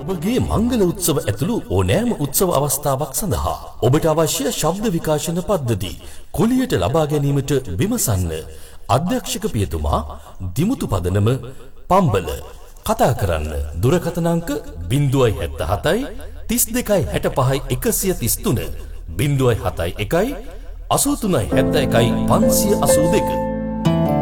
ඔබගේ මංගල උත්සව ඇතුළු ඕනෑම උත්සව අවස්ථාවක් සඳහා ඔබට අවශ්‍ය ශබ්ද විකාශන පද්ධති කුලියට ලබා ගැනීමට විමසන්න. අධ්‍යක්ෂක පියතුමා දිමුතු පදනම පම්බල. කතා කරන්න දුරකථන අංක 077 32 65 133 071 83 71 582